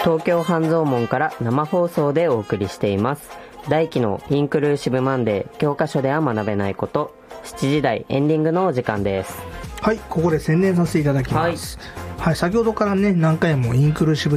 東京半蔵門から生放送でお送りしています。大輝のインクルーシブマンデー、教科書では学べないこと。7時台エンディングのお時間です。 はい、ここで宣伝させていただきます。はい、先ほどからね何回もインクルーシブ